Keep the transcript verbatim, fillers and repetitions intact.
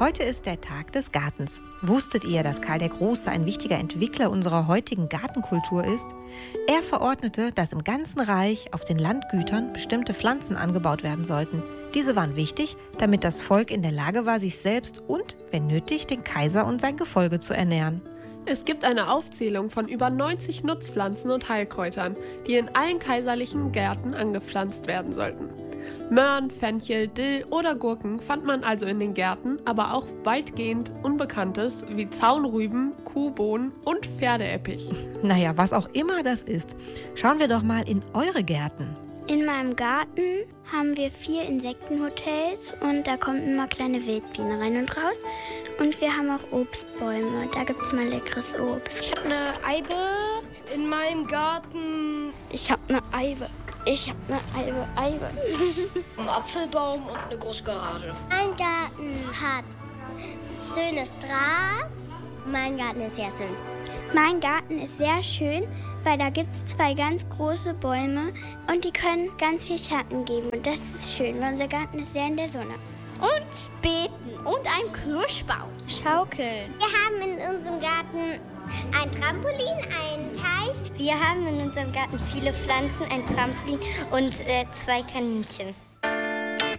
Heute ist der Tag des Gartens. Wusstet ihr, dass Karl der Große ein wichtiger Entwickler unserer heutigen Gartenkultur ist? Er verordnete, dass im ganzen Reich auf den Landgütern bestimmte Pflanzen angebaut werden sollten. Diese waren wichtig, damit das Volk in der Lage war, sich selbst und, wenn nötig, den Kaiser und sein Gefolge zu ernähren. Es gibt eine Aufzählung von über neunzig Nutzpflanzen und Heilkräutern, die in allen kaiserlichen Gärten angepflanzt werden sollten. Möhren, Fenchel, Dill oder Gurken fand man also in den Gärten, aber auch weitgehend Unbekanntes wie Zaunrüben, Kuhbohnen und Pferdeeppich. Naja, was auch immer das ist. Schauen wir doch mal in eure Gärten. In meinem Garten haben wir vier Insektenhotels und da kommen immer kleine Wildbienen rein und raus. Und wir haben auch Obstbäume, da gibt es mal leckeres Obst. Ich habe eine Eibe in meinem Garten. Ich habe eine Eibe. Ich habe eine Eibe, Eibe. Ein Apfelbaum und eine große Garage. Mein Garten hat schönes Gras. Mein Garten ist sehr schön. Mein Garten ist sehr schön, weil da gibt es zwei ganz große Bäume und die können ganz viel Schatten geben. Und das ist schön, weil unser Garten ist sehr in der Sonne. Und beten und ein Kirschbaum. Schaukeln. Wir haben in unserem Garten ein Trampolin, einen Teich. Wir haben in unserem Garten viele Pflanzen, ein Trampolin und äh, zwei Kaninchen.